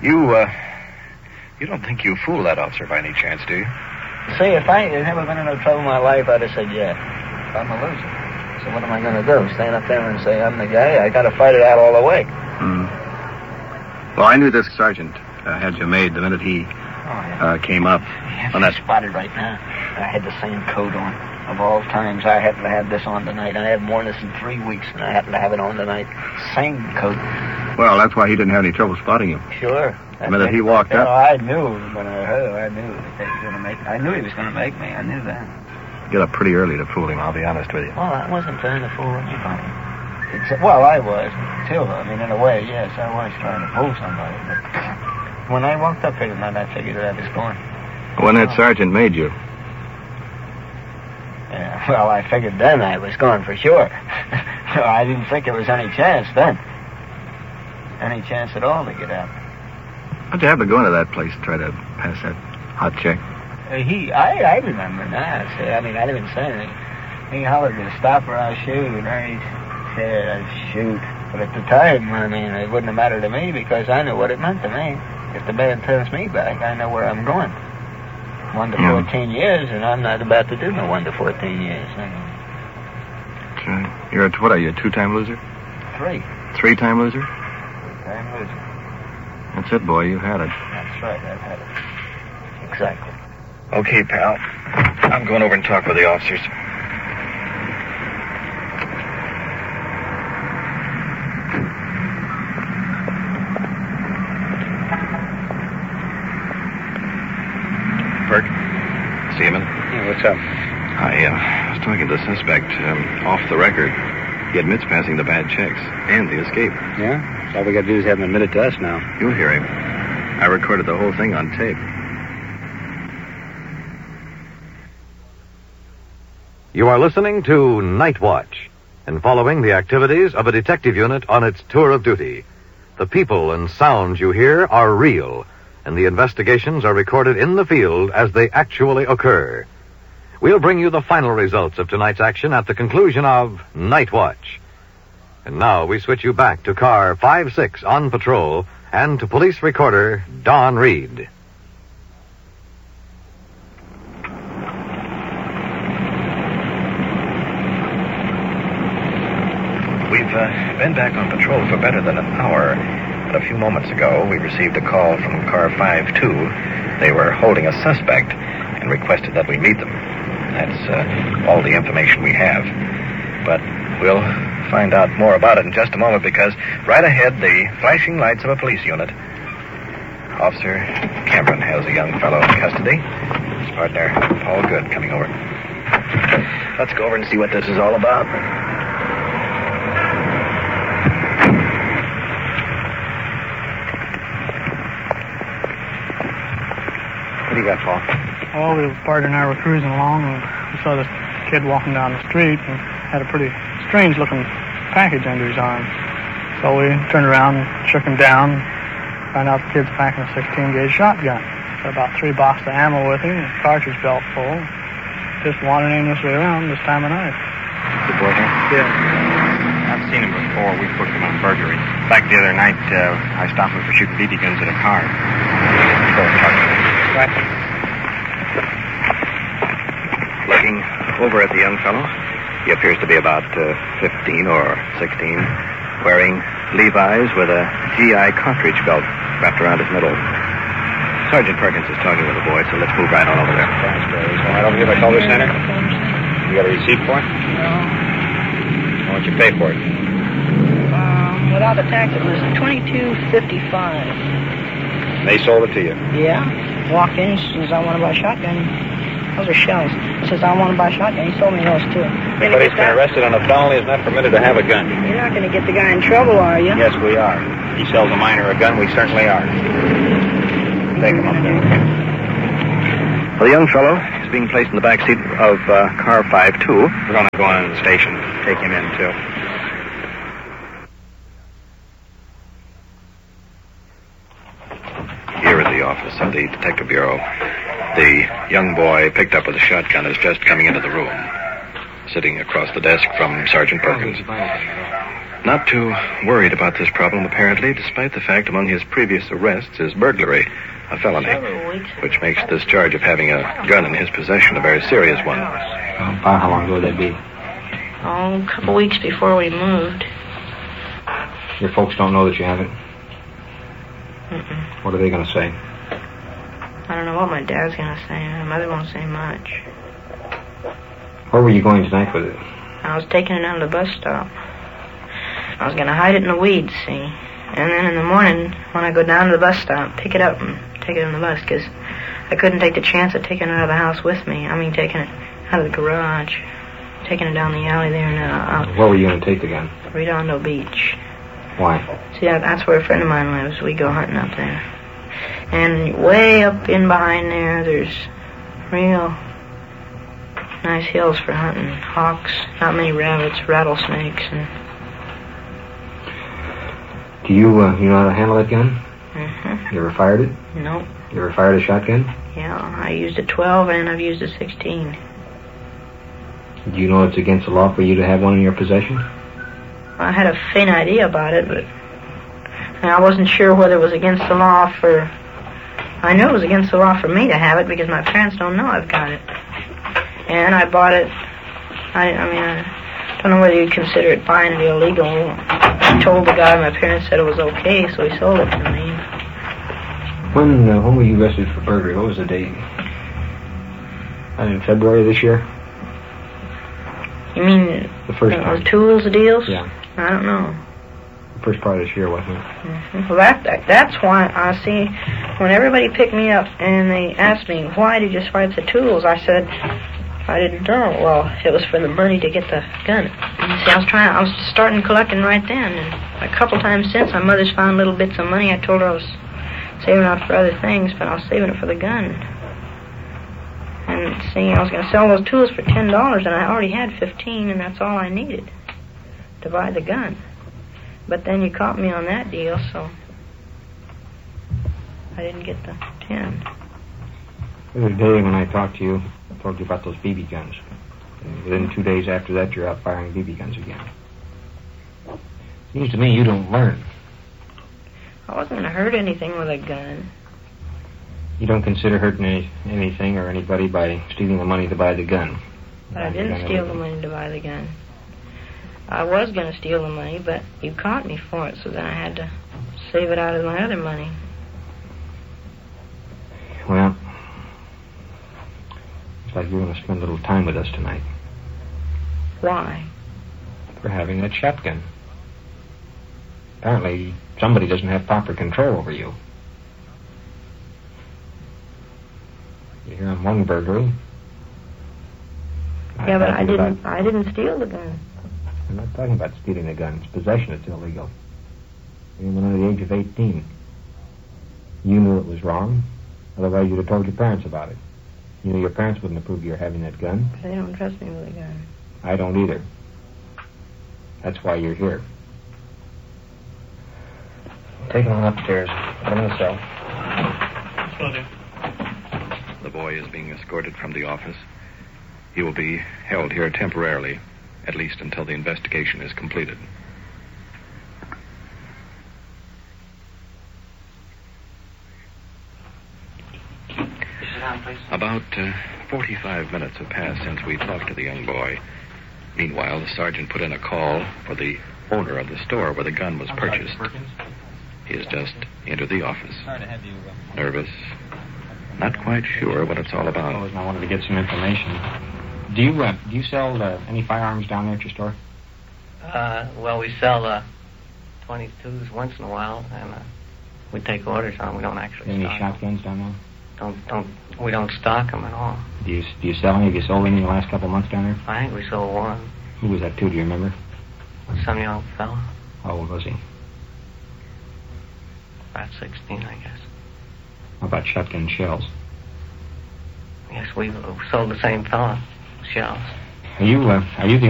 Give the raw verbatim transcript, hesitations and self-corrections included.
You, uh, you don't think you fooled that officer by any chance, do you? See, if I had never been in no trouble in my life, I'd have said, yeah, I'm a loser. So what am I going to do? Stand up there and say I'm the guy? I got to fight it out all the way. Hmm. Well, I knew this sergeant uh, had you made the minute he oh, yeah. uh, came up. Yeah, on that spotted right now. I had the same coat on. Of all times, I happened to have this on tonight. I had worn this in three weeks, and I happened to have it on tonight. Same coat. Well, that's why he didn't have any trouble spotting you. Sure. The minute he walked you up. Know, I knew when I heard. I knew that he was going to make. I knew he was going to make me. I knew that. Get up pretty early to fool him. I'll be honest with you. Well, I wasn't trying to fool anybody. Except, well, I was too. I mean, in a way, yes, I was trying to fool somebody. But when I walked up here tonight, I figured that I was going. When that sergeant made you. Yeah, well, I figured then I was going for sure. I didn't think there was any chance then. Any chance at all to get out. How'd you have to go into that place and try to pass that hot check? Uh, he, I, I remember now. See, I mean, I didn't say anything. He hollered to stop or I'll shoot. And I said I'd shoot. But at the time, I mean, it wouldn't have mattered to me because I knew what it meant to me. If the man turns me back, I know where I'm going. One to yeah. fourteen years, and I'm not about to do no one to fourteen years. I mean. Okay. You're a, what are you, a two-time loser? Three. Three-time loser? Three-time loser. That's it, boy. You had it. That's right. I've had it. Exactly. Okay, pal. I'm going over and talk with the officers. Perk? See him in? Yeah, what's up? I uh, was talking to the suspect um, off the record. He admits passing the bad checks and the escape. Yeah? So all we got to do is have him admit it to us now. You'll hear him. I recorded the whole thing on tape. You are listening to Night Watch and following the activities of a detective unit on its tour of duty. The people and sounds you hear are real, and the investigations are recorded in the field as they actually occur. We'll bring you the final results of tonight's action at the conclusion of Night Watch. And now we switch you back to car five six on patrol and to police recorder Don Reed. We've uh, been back on patrol for better than an hour. But a few moments ago, we received a call from car five two. They were holding a suspect and requested that we meet them. That's uh, all the information we have. But we'll find out more about it in just a moment because right ahead, the flashing lights of a police unit. Officer Cameron has a young fellow in custody. His partner, Paul Good, coming over. Let's go over and see what this is all about. What do you got, Paul? Well, the partner and I were cruising along, and we saw this kid walking down the street and had a pretty strange-looking package under his arm. So we turned around and shook him down, found out the kid's packing a sixteen-gauge shotgun. Got about three boxes of ammo with him, a cartridge belt full. Just wandering aimlessly around this time of night. The boy here? Yeah. I've seen him before. We booked him on burglary. In fact, the other night, uh, I stopped him for shooting B B guns at a car. Right. Looking over at the young fellow, he appears to be about uh, fifteen or sixteen, wearing Levi's with a G I cartridge belt wrapped around his middle. Sergeant Perkins is talking with the boy, so let's move right on over there. Thanks, Barry. So right over here by Culver Center? You got a receipt for it? No. How much you pay for it? Um, without the tax, it was twenty-two fifty-five. And they sold it to you? Yeah. Walked in, says, I want to buy a shotgun. Those are shells. Says, I want to buy a shotgun. He sold me those, too. Anybody's been arrested on a felony is not permitted to have a gun. You're not going to get the guy in trouble, are you? Yes, we are. He sells a minor a gun, we certainly are. Take him up there. Well, the young fellow is being placed in the back seat of uh, car five two. We're going to go on to the station. Take him in, too. Here at the office of the Detective Bureau, the young boy picked up with a shotgun is just coming into the room, sitting across the desk from Sergeant Perkins. Not too worried about this problem, apparently, despite the fact among his previous arrests is burglary, a felony, which makes this charge of having a gun in his possession a very serious one. Um, Pa, how long ago would that be? Oh, a couple weeks before we moved. Your folks don't know that you have it? Mm-mm. What are they going to say? I don't know what my dad's going to say. My mother won't say much. Where were you going tonight with it? I was taking it down to the bus stop. I was going to hide it in the weeds, see? And then in the morning, when I go down to the bus stop, pick it up and take it on the bus, because I couldn't take the chance of taking it out of the house with me. I mean, taking it out of the garage, taking it down the alley there and uh, out. Where were you going to take the gun? Redondo Beach. Why? See, that, that's where a friend of mine lives. We go hunting up there. And way up in behind there, there's real nice hills for hunting. Hawks, not many rabbits, rattlesnakes, and... Do you, uh, you know how to handle that gun? Mm-hmm. You ever fired it? Nope. You ever fired a shotgun? Yeah, I used a twelve and I've used a sixteen. Do you know it's against the law for you to have one in your possession? I had a faint idea about it, but and I wasn't sure whether it was against the law for... I knew it was against the law for me to have it because my parents don't know I've got it. And I bought it... I, I mean, I don't know whether you'd consider it buying it illegal. I told the guy my parents said it was okay, so he sold it to me. When, uh, when were you arrested for burglary? What was the date? Uh, in February of this year? You mean the first those time? tools deals? Yeah. I don't know. The first part of this year, wasn't it? Mm-hmm. Well, that, that that's why I see when everybody picked me up and they asked me, why did you swipe the tools? I said, I didn't know. Well, it was for the money to get the gun. And you see, I was trying, I was starting collecting right then. And a couple times since, my mother's found little bits of money. I told her I was saving up for other things, but I was saving it for the gun. And see, I was going to sell those tools for ten dollars, and I already had fifteen, and that's all I needed to buy the gun. But then you caught me on that deal, so I didn't get the ten. The other day when I talked to you, I told you about those B B guns. And within two days after that, you're out firing B B guns again. Seems to me you don't learn. I wasn't going to hurt anything with a gun. You don't consider hurting any, anything or anybody by stealing the money to buy the gun. But I didn't steal the money to buy the gun. I was going to steal the money, but you caught me for it, so then I had to save it out of my other money. Well, looks like you're going to spend a little time with us tonight. Why? For having that shotgun. Apparently, somebody doesn't have proper control over you. You're here on one burglary. Yeah, but I didn't. About, I didn't steal the gun. I'm not talking about stealing the gun. It's possession. It's illegal. Even under the age of eighteen, you knew it was wrong. Otherwise, you'd have told your parents about it. You know your parents wouldn't approve of your having that gun. They don't trust me with a gun. I don't either. That's why you're here. Take him on upstairs. Put him in the cell. The boy is being escorted from the office. He will be held here temporarily, at least until the investigation is completed. About uh, forty-five minutes have passed since we talked to the young boy. Meanwhile, the sergeant put in a call for the owner of the store where the gun was purchased. He has just entered the office. Nervous, not quite sure what it's all about. I wanted to get some information. Do you uh, do you sell uh, any firearms down there at your store? Uh, well, we sell uh, twenty-twos once in a while, and uh, we take orders on them. We don't actually. Any stock shotguns down there? Don't don't we don't stock them at all. Do you do you sell any? Have you sold any in the last couple of months down there? I think we sold one. Who was that to? Do you remember? Some young fella. How old was he? About sixteen, I guess. How about shotgun shells? Yes, we sold the same fella shells. Are you uh, are you the